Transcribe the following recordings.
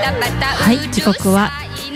はい、時刻は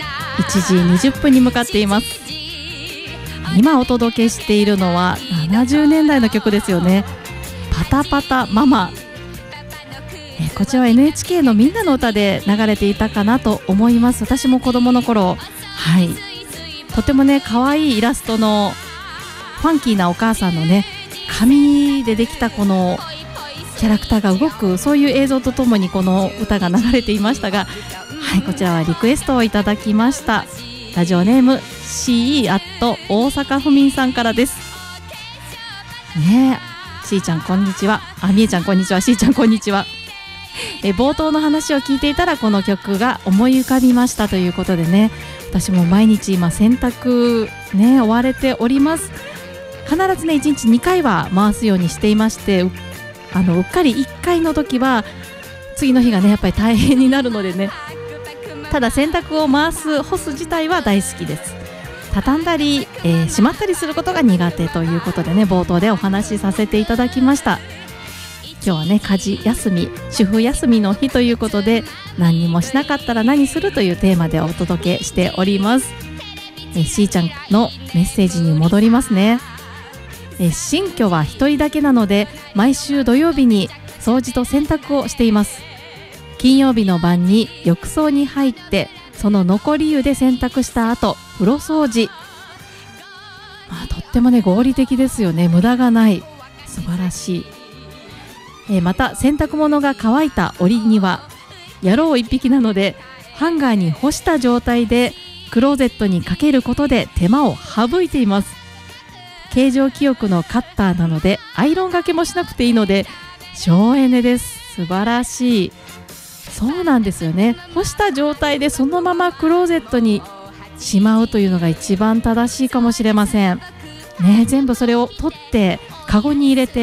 1時20分に向かっています。今お届けしているのは70年代の曲ですよね。パタパタママ。こちらは NHK のみんなの歌で流れていたかなと思います。私も子供の頃、はい、とてもね可愛いイラストのファンキーなお母さんのね紙でできたこのキャラクターが動く、そういう映像とともにこの歌が流れていましたが、はい、こちらはリクエストをいただきました。ラジオネーム CE@ 大阪府民さんからですね。え、しーちゃんこんにちは。みえちゃんこんにちは。しーちゃんこんにちは。冒頭の話を聞いていたらこの曲が思い浮かびましたということでね、私も毎日今洗濯ね追われております。必ずね1日2回は回すようにしていまして、うっかり1回の時は次の日がねやっぱり大変になるのでね、ただ洗濯を干す自体は大好きです。畳んだり、しまったりすることが苦手ということでね、冒頭でお話しさせていただきました。今日はね家事休み、主婦休みの日ということで、何にもしなかったら何するというテーマでお届けしております。しーちゃんのメッセージに戻りますね。新居は一人だけなので毎週土曜日に掃除と洗濯をしています。金曜日の晩に浴槽に入ってその残り湯で洗濯した後風呂掃除、とってもね合理的ですよね。無駄がない、素晴らしい。また洗濯物が乾いた折には野郎一匹なのでハンガーに干した状態でクローゼットにかけることで手間を省いています。形状記憶のカッターなのでアイロンがけもしなくていいので省エネです。素晴らしい。そうなんですよね。干した状態でそのままクローゼットにしまうというのが一番正しいかもしれませんね。全部それを取ってカゴに入れて